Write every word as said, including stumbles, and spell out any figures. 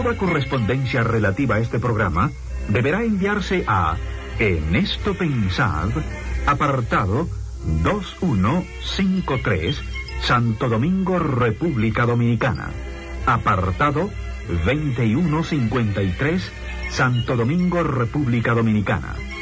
Toda correspondencia relativa a este programa deberá enviarse a En esto pensad, apartado dos uno cinco tres, Santo Domingo, República Dominicana. Apartado veintiuno cincuenta y tres, Santo Domingo, República Dominicana.